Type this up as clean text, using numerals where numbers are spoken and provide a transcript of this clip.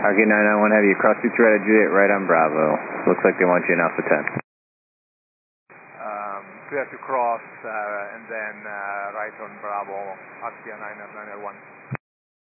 RG991 Heavy, cross 23 at Juliet, right on Bravo. Looks like they want you in Alpha 10. Clear to cross and then right on Bravo, Axia 991.